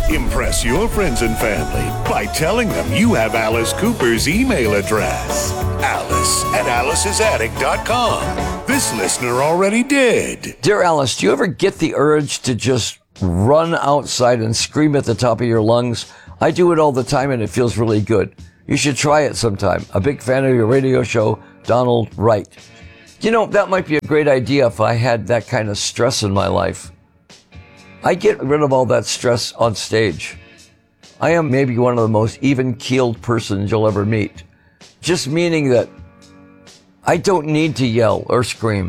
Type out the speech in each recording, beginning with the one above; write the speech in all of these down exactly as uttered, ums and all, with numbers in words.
Impress your friends and family by telling them you have Alice Cooper's email address. Alice at alice's attic dot com. This listener already did. Dear Alice, do you ever get the urge to just run outside and scream at the top of your lungs? I do it all the time and it feels really good. You should try it sometime. A big fan of your radio show, Donald Wright. You know, that might be a great idea if I had that kind of stress in my life. I get rid of all that stress on stage. I am maybe one of the most even-keeled persons you'll ever meet. Just meaning that I don't need to yell or scream.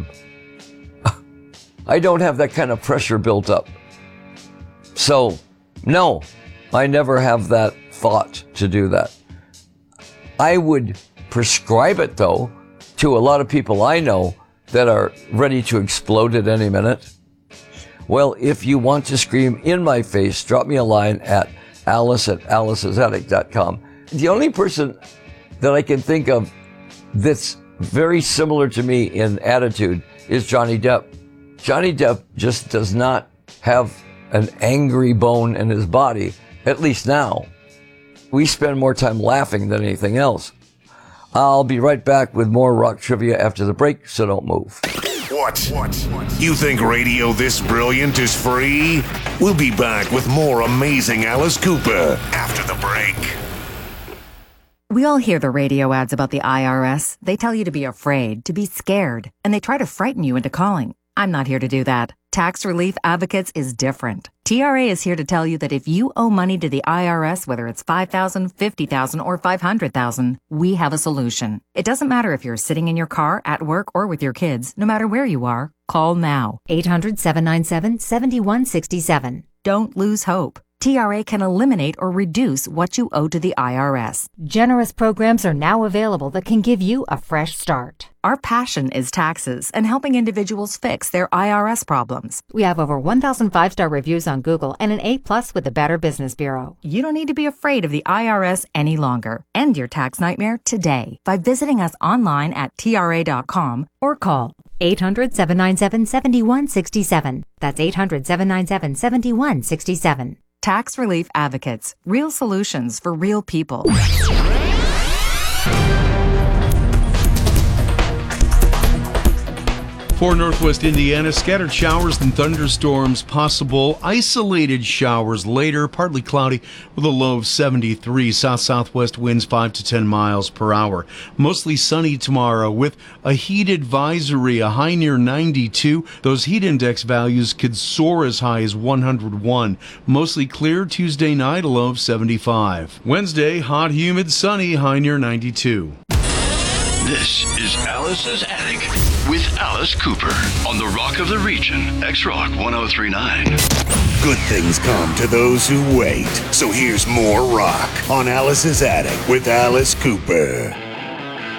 I don't have that kind of pressure built up. So, no, I never have that thought to do that. I would prescribe it, though, to a lot of people I know that are ready to explode at any minute. Well, if you want to scream in my face, drop me a line at alice at alice's attic dot com. The only person that I can think of that's very similar to me in attitude is Johnny Depp. Johnny Depp just does not have an angry bone in his body, at least now. We spend more time laughing than anything else. I'll be right back with more rock trivia after the break, so don't move. What? What? You think radio this brilliant is free? We'll be back with more amazing Alice Cooper after the break. We all hear the radio ads about the I R S. They tell you to be afraid, to be scared, and they try to frighten you into calling. I'm not here to do that. Tax Relief Advocates is different. T R A is here to tell you that if you owe money to the I R S, whether it's five thousand dollars, fifty thousand dollars, or five hundred thousand dollars, we have a solution. It doesn't matter if you're sitting in your car, at work, or with your kids. No matter where you are, call now. eight hundred, seven nine seven, seven one six seven. Don't lose hope. T R A can eliminate or reduce what you owe to the I R S. Generous programs are now available that can give you a fresh start. Our passion is taxes and helping individuals fix their I R S problems. We have over one thousand five-star reviews on Google and an A plus with the Better Business Bureau. You don't need to be afraid of the I R S any longer. End your tax nightmare today by visiting us online at T R A dot com or call eight hundred, seven nine seven, seven one six seven. That's eight hundred, seven nine seven, seven one six seven. Tax Relief Advocates. Real solutions for real people. For Northwest Indiana, scattered showers and thunderstorms possible. Isolated showers later, partly cloudy with a low of seventy-three. South-southwest winds five to ten miles per hour. Mostly sunny tomorrow with a heat advisory, a high near ninety-two. Those heat index values could soar as high as one hundred one. Mostly clear Tuesday night, a low of seventy-five. Wednesday, hot, humid, sunny, high near ninety-two. This is Alice's Attic with Alice Cooper on the Rock of the Region, X-Rock one oh three point nine. Good things come to those who wait. So here's more rock on Alice's Attic with Alice Cooper.